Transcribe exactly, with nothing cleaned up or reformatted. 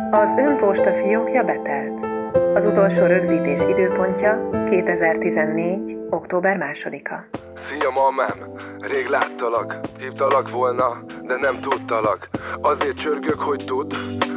Az önposta fiókja betelt. Az utolsó rögzítés időpontja kétezer-tizennégy. október másodika. Szia mamám, rég láttalak, hívtalak volna, de nem tudtalak. Azért csörgök, hogy tudd,